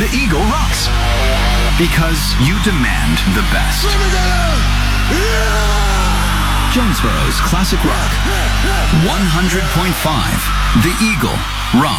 The Eagle rocks. Because you demand the best. Jonesborough's Classic Rock. 100.5. The Eagle rocks.